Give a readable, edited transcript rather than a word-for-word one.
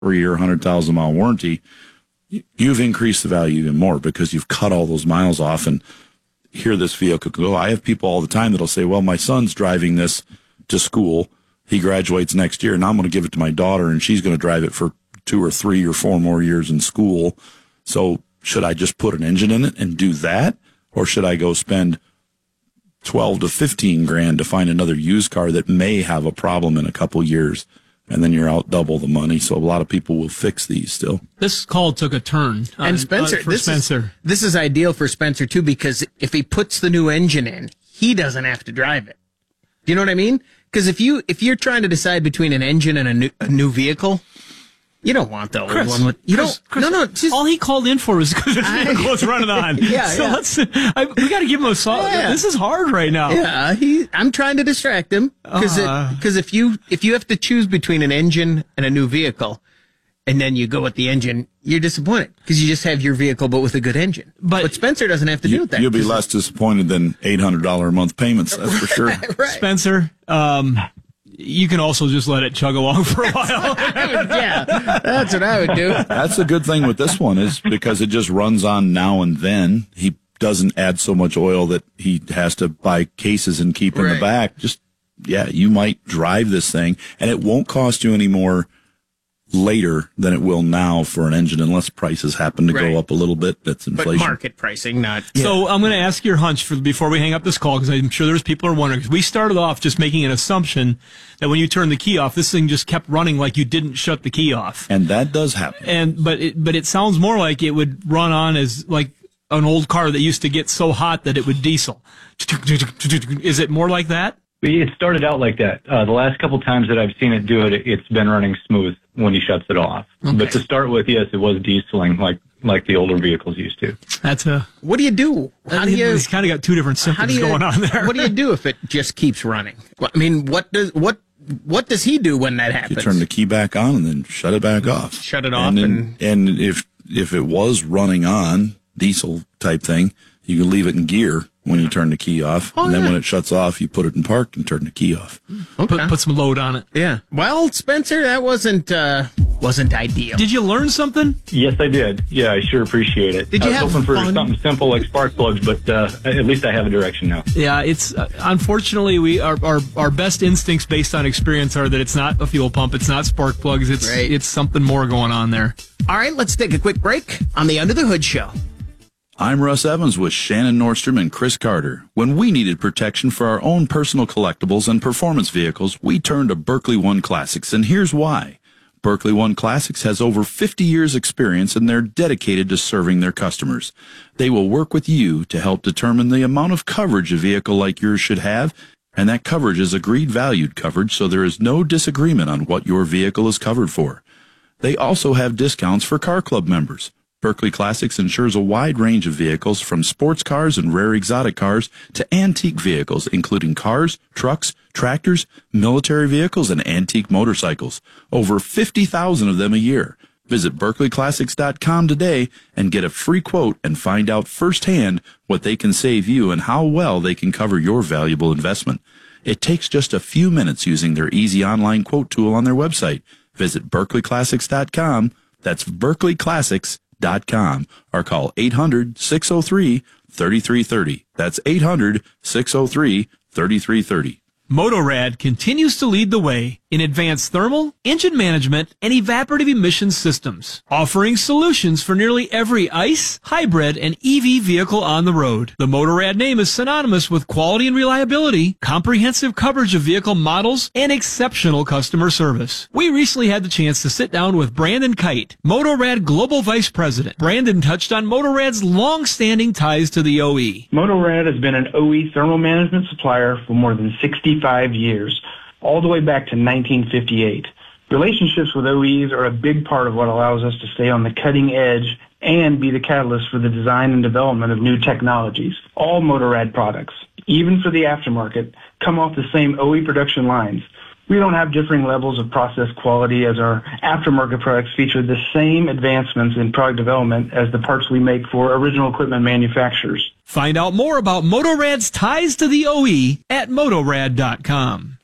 3 or 100,000 mile warranty, you've increased the value even more because you've cut all those miles off. And here this vehicle could go. I have people all the time that'll say, well, my son's driving this to school. He graduates next year, and I'm going to give it to my daughter, and she's going to drive it for 2 or 3 or 4 more years in school. So should I just put an engine in it and do that? Or should I go spend 12 to 15 grand to find another used car that may have a problem in a couple years? And then you're out double the money. So a lot of people will fix these still. This call took a turn. And Spencer, this is ideal for Spencer too, because if he puts the new engine in, he doesn't have to drive it. Do you know what I mean? Because if you're trying to decide between an engine and a new vehicle, you don't want the old one. No. All he called in for was because his vehicle's running on. We got to give him a solid. Yeah. This is hard right now. Yeah, I'm trying to distract him because if you have to choose between an engine and a new vehicle, and then you go with the engine, you're disappointed because you just have your vehicle but with a good engine. But Spencer doesn't have to do that. You'll be less disappointed than $800 a month payments. That's for sure. Right. Spencer. You can also just let it chug along for a while. Yeah, that's what I would do. That's the good thing with this one is because it just runs on now and then. He doesn't add so much oil that he has to buy cases and keep in the back. You might drive this thing, and it won't cost you any more later than it will now for an engine unless prices happen to go up a little bit. That's inflation. But market pricing, not... Yeah. So I'm going to ask your hunch before we hang up this call, because I'm sure there's people who are wondering, because we started off just making an assumption that when you turn the key off, this thing just kept running like you didn't shut the key off. And that does happen. But it sounds more like it would run on as like an old car that used to get so hot that it would diesel. Is it more like that? It started out like that. The last couple times that I've seen it do it, it's been running smooth when he shuts it off. Okay. But to start with, yes, it was dieseling like the older vehicles used to. What do you do? He's kind of got two different symptoms going on there. What do you do if it just keeps running? I mean, what does he do when that happens? You turn the key back on and then shut it back off. Shut it off. And if it was running on, diesel type thing, you can leave it in gear when you turn the key off. And then when it shuts off, you put it in park and turn the key off. Okay. Put some load on it. Yeah. Well, Spencer, that wasn't ideal. Did you learn something? Yes, I did. Yeah, I sure appreciate it. Did you I was hoping for something simple like spark plugs, but at least I have a direction now. Yeah, it's unfortunately our best instincts based on experience are that it's not a fuel pump, it's not spark plugs, it's something more going on there. All right, let's take a quick break on the Under the Hood Show. I'm Russ Evans with Shannon Nordstrom and Chris Carter. When we needed protection for our own personal collectibles and performance vehicles, we turned to Berkeley One Classics, and here's why. Berkeley One Classics has over 50 years experience, and they're dedicated to serving their customers. They will work with you to help determine the amount of coverage a vehicle like yours should have, and that coverage is agreed valued coverage, so there is no disagreement on what your vehicle is covered for. They also have discounts for Car Club members. Berkeley Classics insures a wide range of vehicles from sports cars and rare exotic cars to antique vehicles, including cars, trucks, tractors, military vehicles, and antique motorcycles. Over 50,000 of them a year. Visit BerkeleyClassics.com today and get a free quote and find out firsthand what they can save you and how well they can cover your valuable investment. It takes just a few minutes using their easy online quote tool on their website. Visit BerkeleyClassics.com. That's BerkeleyClassics.com. Or call 800-603-3330. That's 800-603-3330. Motorad continues to lead the way in advanced thermal, engine management, and evaporative emission systems, offering solutions for nearly every ICE, hybrid, and EV vehicle on the road. The Motorad name is synonymous with quality and reliability, comprehensive coverage of vehicle models, and exceptional customer service. We recently had the chance to sit down with Brandon Kite, Motorad Global Vice President. Brandon touched on Motorad's long-standing ties to the OE. Motorad has been an OE thermal management supplier for more than 65 years, all the way back to 1958. Relationships with OEs are a big part of what allows us to stay on the cutting edge and be the catalyst for the design and development of new technologies. All Motorad products, even for the aftermarket, come off the same OE production lines. We don't have differing levels of process quality, as our aftermarket products feature the same advancements in product development as the parts we make for original equipment manufacturers. Find out more about Motorad's ties to the OE at Motorad.com.